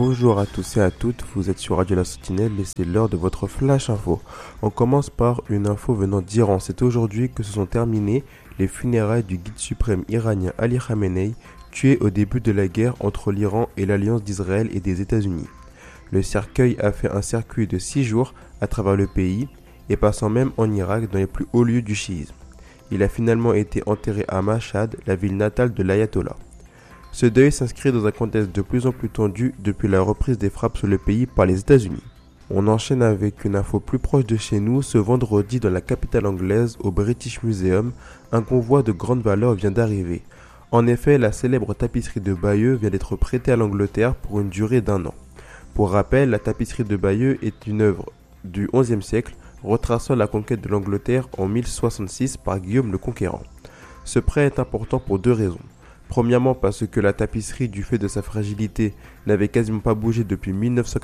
Bonjour à tous et à toutes, vous êtes sur Radio La Sentinelle et c'est l'heure de votre Flash Info. On commence par une info venant d'Iran. C'est aujourd'hui que se sont terminées les funérailles du guide suprême iranien Ali Khamenei, tué au début de la guerre entre l'Iran et l'alliance d'Israël et des États-Unis. Le cercueil a fait un circuit de 6 jours à travers le pays et passant même en Irak dans les plus hauts lieux du chiisme. Il a finalement été enterré à Mashhad, la ville natale de l'ayatollah. Ce deuil s'inscrit dans un contexte de plus en plus tendu depuis la reprise des frappes sur le pays par les États-Unis. On enchaîne avec une info plus proche de chez nous. Ce vendredi, dans la capitale anglaise, au British Museum, un convoi de grande valeur vient d'arriver. En effet, la célèbre tapisserie de Bayeux vient d'être prêtée à l'Angleterre pour une durée d'1 an. Pour rappel, la tapisserie de Bayeux est une œuvre du XIe siècle, retraçant la conquête de l'Angleterre en 1066 par Guillaume le Conquérant. Ce prêt est important pour 2 raisons. Premièrement parce que la tapisserie, du fait de sa fragilité, n'avait quasiment pas bougé depuis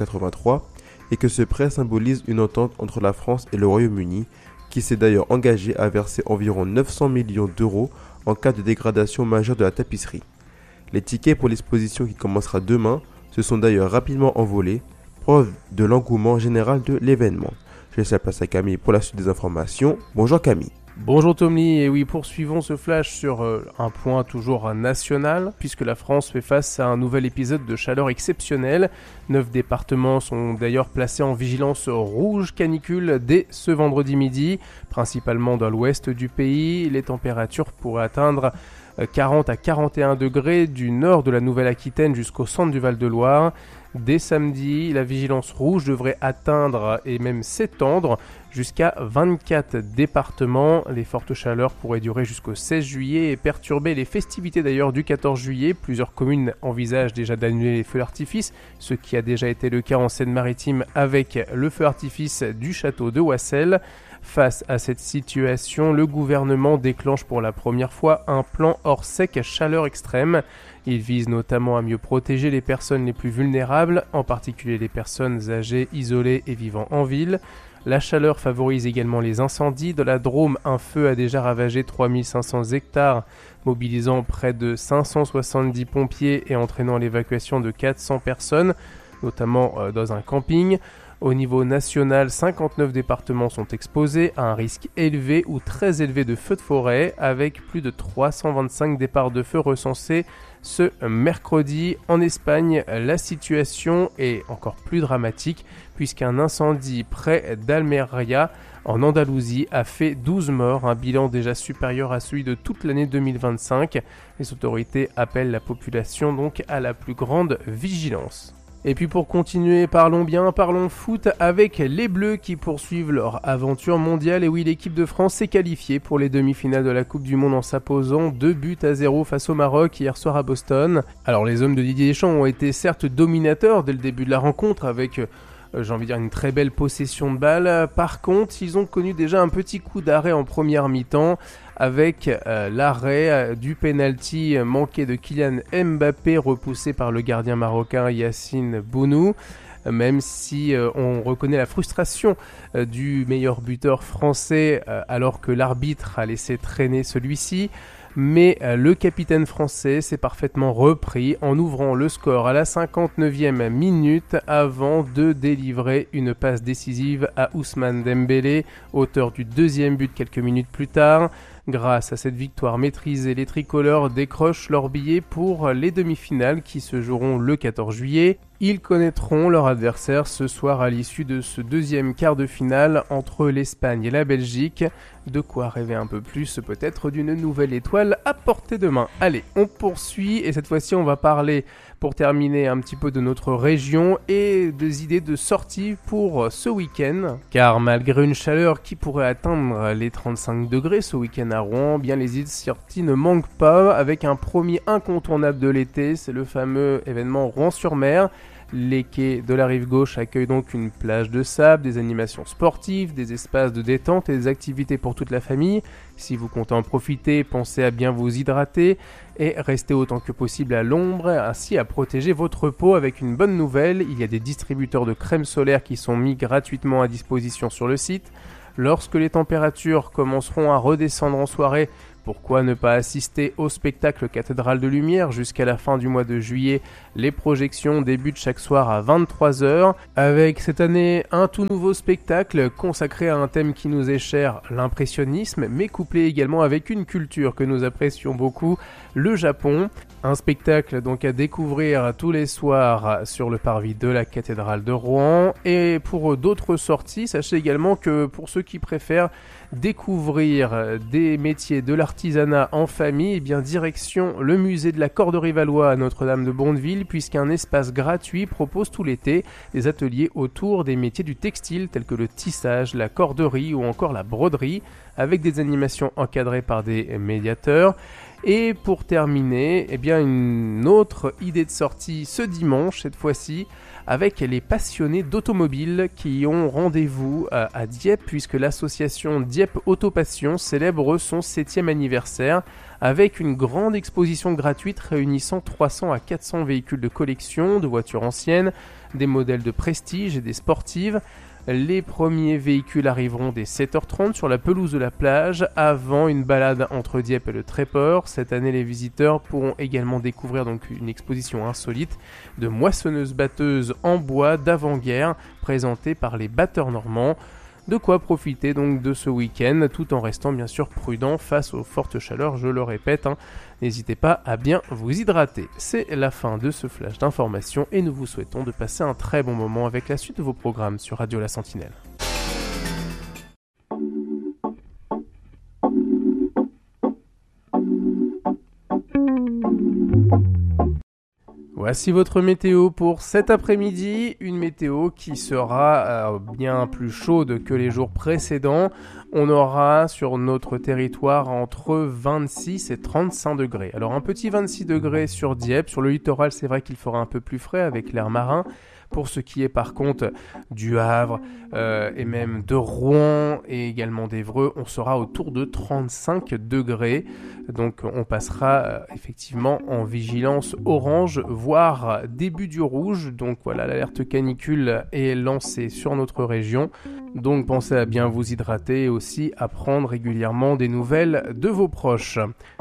1983 et que ce prêt symbolise une entente entre la France et le Royaume-Uni qui s'est d'ailleurs engagé à verser environ 900 millions d'euros en cas de dégradation majeure de la tapisserie. Les tickets pour l'exposition qui commencera demain se sont d'ailleurs rapidement envolés, preuve de l'engouement général de l'événement. Je laisse la place à Camille pour la suite des informations. Bonjour Camille. Bonjour Tommy, et oui, poursuivons ce flash sur un point toujours national, puisque la France fait face à un nouvel épisode de chaleur exceptionnelle. 9 départements sont d'ailleurs placés en vigilance rouge canicule dès ce vendredi midi, principalement dans l'ouest du pays. Les températures pourraient atteindre 40 à 41 degrés du nord de la Nouvelle-Aquitaine jusqu'au centre du Val-de-Loire. Dès samedi, la vigilance rouge devrait atteindre et même s'étendre jusqu'à 24 départements. Les fortes chaleurs pourraient durer jusqu'au 16 juillet et perturber les festivités d'ailleurs du 14 juillet. Plusieurs communes envisagent déjà d'annuler les feux d'artifice, ce qui a déjà été le cas en Seine-Maritime avec le feu d'artifice du château de Wassel. Face à cette situation, le gouvernement déclenche pour la première fois un plan hors sec chaleur extrême. Il vise notamment à mieux protéger les personnes les plus vulnérables, en particulier les personnes âgées, isolées et vivant en ville. La chaleur favorise également les incendies. Dans la Drôme, un feu a déjà ravagé 3500 hectares, mobilisant près de 570 pompiers et entraînant l'évacuation de 400 personnes, notamment dans un camping. Au niveau national, 59 départements sont exposés à un risque élevé ou très élevé de feux de forêt, avec plus de 325 départs de feu recensés ce mercredi. En Espagne, la situation est encore plus dramatique, puisqu'un incendie près d'Almeria, en Andalousie, a fait 12 morts, un bilan déjà supérieur à celui de toute l'année 2025. Les autorités appellent la population donc à la plus grande vigilance. Et puis pour continuer, parlons foot avec les Bleus qui poursuivent leur aventure mondiale. Et oui, l'équipe de France s'est qualifiée pour les demi-finales de la Coupe du Monde en s'imposant 2-0 face au Maroc hier soir à Boston. Alors les hommes de Didier Deschamps ont été certes dominateurs dès le début de la rencontre avec une très belle possession de balle. Par contre, ils ont connu déjà un petit coup d'arrêt en première mi-temps avec l'arrêt du penalty manqué de Kylian Mbappé repoussé par le gardien marocain Yacine Bounou. Même si on reconnaît la frustration du meilleur buteur français alors que l'arbitre a laissé traîner celui-ci. Mais le capitaine français s'est parfaitement repris en ouvrant le score à la 59e minute avant de délivrer une passe décisive à Ousmane Dembélé, auteur du deuxième but quelques minutes plus tard. Grâce à cette victoire maîtrisée, les tricolores décrochent leur billet pour les demi-finales qui se joueront le 14 juillet. Ils connaîtront leur adversaire ce soir à l'issue de ce deuxième quart de finale entre l'Espagne et la Belgique. De quoi rêver un peu plus peut-être d'une nouvelle étoile à portée de main. Allez, on poursuit et cette fois-ci on va parler pour terminer un petit peu de notre région et des idées de sortie pour ce week-end. Car malgré une chaleur qui pourrait atteindre les 35 degrés ce week-end à Rouen, bien les idées de sortie ne manquent pas avec un premier incontournable de l'été, c'est le fameux événement Rouen-sur-Mer. Les quais de la rive gauche accueillent donc une plage de sable, des animations sportives, des espaces de détente et des activités pour toute la famille. Si vous comptez en profiter, pensez à bien vous hydrater et restez autant que possible à l'ombre, ainsi à protéger votre peau avec une bonne nouvelle. Il y a des distributeurs de crème solaire qui sont mis gratuitement à disposition sur le site. Lorsque les températures commenceront à redescendre en soirée, Pourquoi ne pas assister au spectacle Cathédrale de Lumière jusqu'à la fin du mois de juillet? Les projections débutent chaque soir à 23h, avec cette année un tout nouveau spectacle consacré à un thème qui nous est cher, l'impressionnisme, mais couplé également avec une culture que nous apprécions beaucoup, le Japon. Un spectacle donc à découvrir tous les soirs sur le parvis de la cathédrale de Rouen. Et pour d'autres sorties, sachez également que pour ceux qui préfèrent découvrir des métiers de l'artisanat en famille, eh bien direction le musée de la Corderie Valois à Notre-Dame de Bondeville, puisqu'un espace gratuit propose tout l'été des ateliers autour des métiers du textile tels que le tissage, la corderie ou encore la broderie, avec des animations encadrées par des médiateurs. Et pour terminer, eh bien une autre idée de sortie ce dimanche, cette fois-ci, avec les passionnés d'automobile qui ont rendez-vous à Dieppe, puisque l'association Dieppe Autopassion célèbre son 7e anniversaire avec une grande exposition gratuite réunissant 300 à 400 véhicules de collection, de voitures anciennes, des modèles de prestige et des sportives. Les premiers véhicules arriveront dès 7h30 sur la pelouse de la plage avant une balade entre Dieppe et le Tréport. Cette année, les visiteurs pourront également découvrir donc une exposition insolite de moissonneuses-batteuses en bois d'avant-guerre présentée par les batteurs normands. De quoi profiter donc de ce week-end tout en restant bien sûr prudent face aux fortes chaleurs, je le répète. N'hésitez pas à bien vous hydrater. C'est la fin de ce flash d'information et nous vous souhaitons de passer un très bon moment avec la suite de vos programmes sur Radio La Sentinelle. Voici votre météo pour cet après-midi, une météo qui sera bien plus chaude que les jours précédents. On aura sur notre territoire entre 26 et 35 degrés. Alors un petit 26 degrés sur Dieppe, sur le littoral c'est vrai qu'il fera un peu plus frais avec l'air marin. Pour ce qui est par contre du Havre et même de Rouen et également d'Évreux, on sera autour de 35 degrés. Donc on passera effectivement en vigilance orange, voire début du rouge. Donc voilà, l'alerte canicule est lancée sur notre région. Donc pensez à bien vous hydrater et aussi à prendre régulièrement des nouvelles de vos proches.